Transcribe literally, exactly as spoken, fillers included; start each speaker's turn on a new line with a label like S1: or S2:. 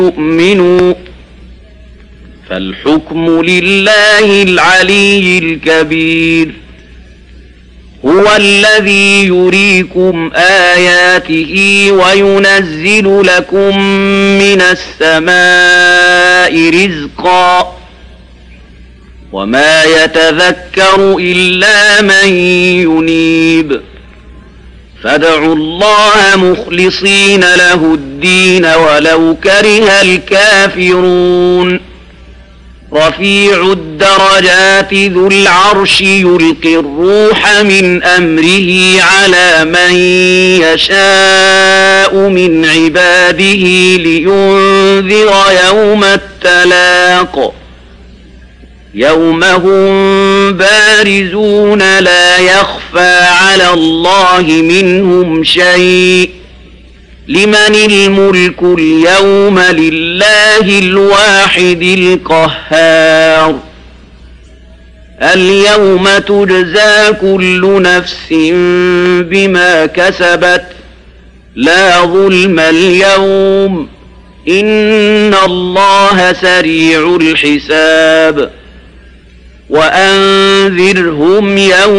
S1: يؤمنوا فالحكم لله العلي الكبير هو الذي يريكم آياته وينزل لكم من السماء رزقا وما يتذكر إلا من ينيب فادعوا الله مخلصين له الدين ولو كره الكافرون رفيع الدرجات ذو العرش يلقي الروح من أمره على من يشاء من عباده لينذر يوم التلاق يوم هم بارزون لا يخفى على الله منهم شيء لمن الملك اليوم لله الواحد القهار اليوم تجزى كل نفس بما كسبت لا ظلم اليوم إن الله سريع الحساب وأنذرهم يوم